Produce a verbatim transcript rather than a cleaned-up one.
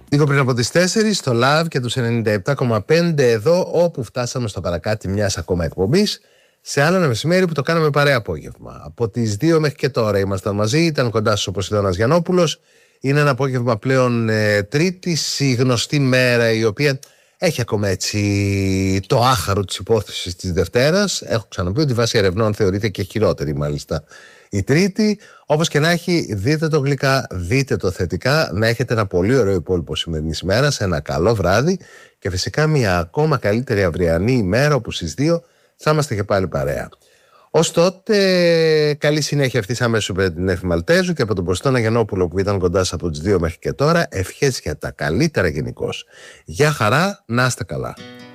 Λίγο πριν από τις τέσσερις στο Love και τους ενενήντα επτά κόμμα πέντε εδώ, όπου φτάσαμε στο παρακάτι μιας ακόμα εκπομπής, σε άλλο ένα μεσημέρι που το κάναμε παρέα απόγευμα. Από τις δύο μέχρι και τώρα ήμασταν μαζί, ήταν κοντά στους ο Ποσειδώνας Γιαννόπουλος. Είναι ένα απόγευμα πλέον ε, Τρίτης, η γνωστή μέρα η οποία έχει ακόμα έτσι το άχαρο της υπόθεσης της Δευτέρας. Έχω ξαναπεί ότι βάσει ερευνών θεωρείται και χειρότερη μάλιστα η Τρίτη. Όπως και να έχει, δείτε το γλυκά, δείτε το θετικά, να έχετε ένα πολύ ωραίο υπόλοιπο σημερινής ημέρας, ένα καλό βράδυ και φυσικά μια ακόμα καλύτερη αυριανή ημέρα όπου στις δύο θα είμαστε και πάλι παρέα. Ως τότε, καλή συνέχεια ευθύς αμέσως με την Εύη Μαλτέζου και από τον Ποσειδώνα Γιαννόπουλο που ήταν κοντά σας από τις δύο μέχρι και τώρα, ευχές για τα καλύτερα γενικώς. Γεια χαρά, να είστε καλά.